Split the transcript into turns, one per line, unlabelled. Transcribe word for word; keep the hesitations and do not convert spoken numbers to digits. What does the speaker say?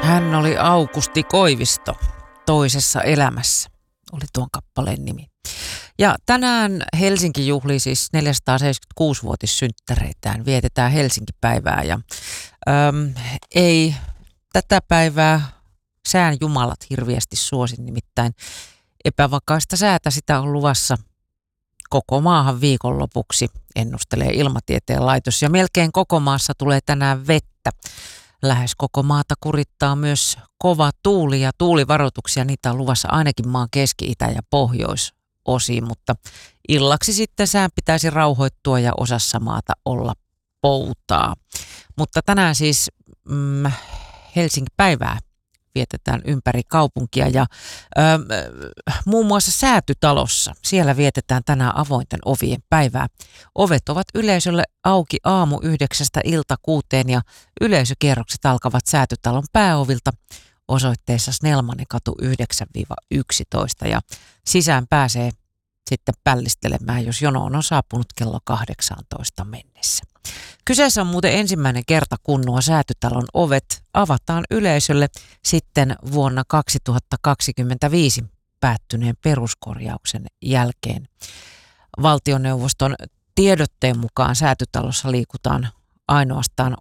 Hän oli Aukusti Koivisto toisessa elämässä, oli tuon kappaleen nimi. Ja tänään Helsinki juhlii siis neljäsataaseitsemänkymmentäkuusi-vuotissynttäreitään, vietetään Helsinki-päivää ja äm, ei tätä päivää sään jumalat hirveästi suosi, nimittäin epävakaista säätä sitä on luvassa koko maahan viikonlopuksi, ennustelee Ilmatieteen laitos, ja melkein koko maassa tulee tänään vettä. Lähes koko maata kurittaa myös kova tuuli ja tuulivaroituksia, niitä on luvassa ainakin maan keski-, itä- ja pohjoisosiin, mutta illaksi sitten sään pitäisi rauhoittua ja osassa maata olla poutaa. Mutta tänään siis mm, Helsinki-päivää vietetään ympäri kaupunkia ja ö, muun muassa Säätytalossa. Siellä vietetään tänään avointen ovien päivää. Ovet ovat yleisölle auki aamu yhdeksästä ilta kuuteen ja yleisökierrokset alkavat Säätytalon pääovilta osoitteessa Snellmanin-katu yhdeksän yksitoista ja sisään pääsee sitten pällistelemään, jos jonoon on saapunut kello kahdeksantoista mennessä. Kyseessä on muuten ensimmäinen kerta, kun nuo Säätytalon ovet avataan yleisölle sitten vuonna kaksituhattakaksikymmentäviisi päättyneen peruskorjauksen jälkeen. Valtioneuvoston tiedotteen mukaan Säätytalossa liikutaan ainoastaan